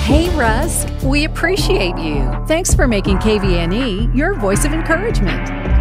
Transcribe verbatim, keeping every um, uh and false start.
Hey, Russ, we appreciate you. Thanks for making K V N E your voice of encouragement.